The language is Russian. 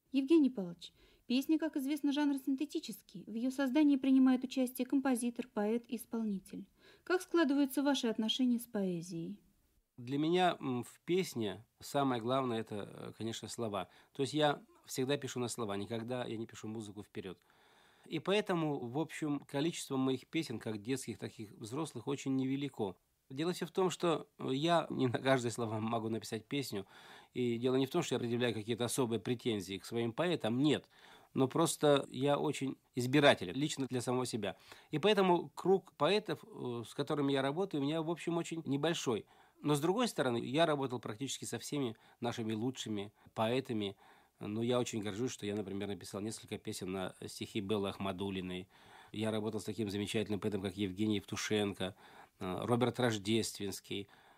Евгений Павлович, песня, как известно, жанр синтетический. В ее создании принимает участие композитор, поэт и исполнитель. Как складываются ваши отношения с поэзией? Для меня в песне самое главное это, конечно, слова. То есть я всегда пишу на слова, никогда я не пишу музыку вперед. И поэтому, в общем, количество моих песен, как детских, так и взрослых, очень невелико. Дело все в том, что я не на каждое слово могу написать песню. И дело не в том, что я предъявляю какие-то особые претензии к своим поэтам, нет. Но просто я очень избирателен, лично для самого себя. И поэтому круг поэтов, с которыми я работаю, у меня, в общем, очень небольшой. Но, с другой стороны, я работал практически со всеми нашими лучшими поэтами. Ну, я очень горжусь, что я, например, написал несколько песен на стихи Беллы Ахмадулиной. Я работал с таким замечательным поэтом, как Евгений Евтушенко, Роберт Рождественский.